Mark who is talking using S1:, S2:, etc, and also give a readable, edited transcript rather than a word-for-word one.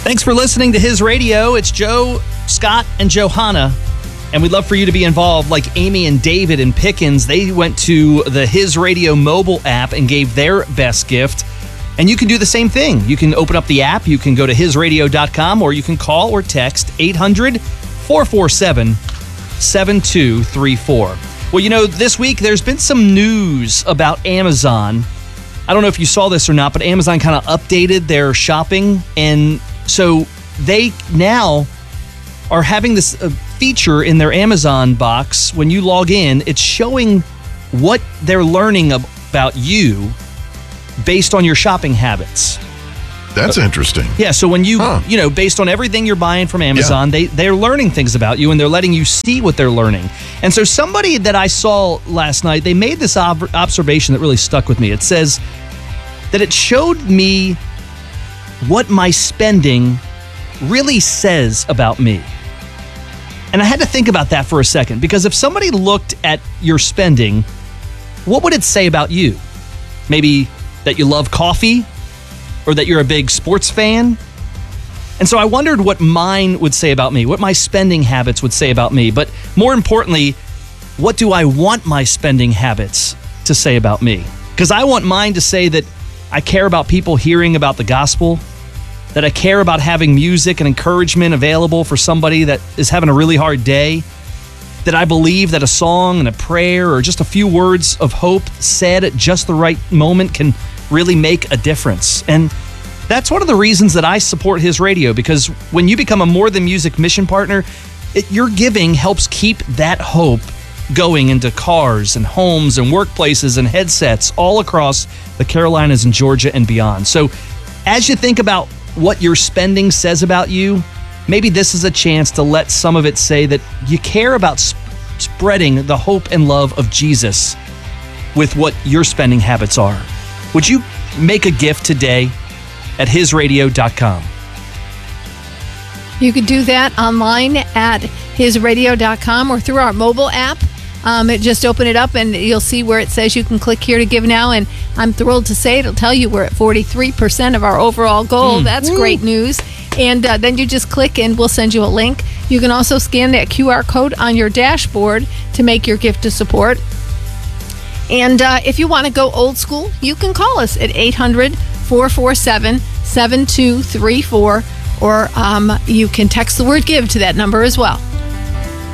S1: Thanks for listening to His Radio. It's Joe, Scott, and Johanna. And we'd love for you to be involved, like Amy and David and Pickens. They went to the His Radio mobile app and gave their best gift. And you can do the same thing. You can open up the app, you can go to hisradio.com, or you can call or text 800-447-7234. Well, this week there's been some news about Amazon. I don't know if you saw this or not, but Amazon kind of updated their shopping. And so they now are having this feature in their Amazon box. When you log in, it's showing what they're learning about you based on your shopping habits.
S2: That's interesting.
S1: Yeah, so when you based on everything you're buying from Amazon, they're learning things about you, and they're letting you see what they're learning. And so somebody that I saw last night, they made this observation that really stuck with me. It says that it showed me what my spending really says about me. And I had to think about that for a second, because if somebody looked at your spending, what would it say about you? Maybe that you love coffee, or that you're a big sports fan. And so I wondered what mine would say about me, what my spending habits would say about me. But more importantly, what do I want my spending habits to say about me? Because I want mine to say that I care about people hearing about the gospel, that I care about having music and encouragement available for somebody that is having a really hard day, that I believe that a song and a prayer or just a few words of hope said at just the right moment can really make a difference. And that's one of the reasons that I support His Radio, because when you become a More Than Music mission partner, your giving helps keep that hope going into cars and homes and workplaces and headsets all across the Carolinas and Georgia and beyond. So as you think about what your spending says about you, maybe this is a chance to let some of it say that you care about spreading the hope and love of Jesus with what your spending habits are. Would you make a gift today at hisradio.com?
S3: You could do that online at hisradio.com or through our mobile app. Just open it up and you'll see where it says you can click here to give now. And I'm thrilled to say it'll tell you we're at 43% of our overall goal. That's great news. And then you just click and we'll send you a link. You can also scan that QR code on your dashboard to make your gift to support. And if you want to go old school, you can call us at 800-447-7234, or you can text the word GIVE to that number as well.